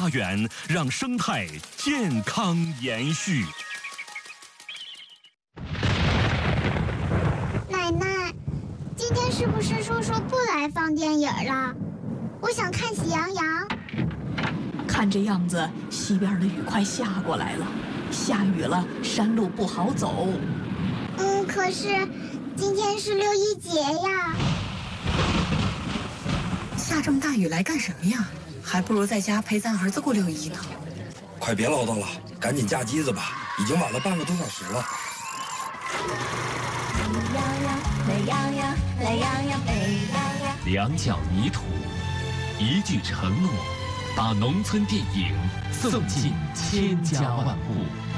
家园，让生态健康延续。 奶奶，今天是不是叔叔不来放电影了？我想看《喜羊羊》。 看这样子，西边的雨快下过来了，下雨了，山路不好走。 可是今天是6·1节呀。 下这么大雨来干什么呀？还不如在家陪咱儿子过6·1呢。 快别唠叨了，赶紧架机子吧，已经晚了半个多小时了。 懒洋洋，懒洋洋，美洋洋。 两脚泥土，一句承诺，把农村电影送进千家万户。